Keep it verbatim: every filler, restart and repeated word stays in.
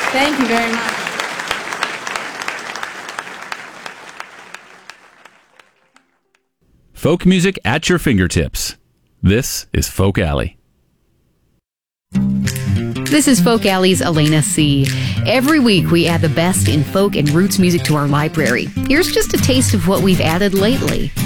Thank you very much. Folk music at your fingertips. This is Folk Alley. This is Folk Alley's Elena C. Every week we add the best in folk and roots music to our library. Here's just a taste of what we've added lately.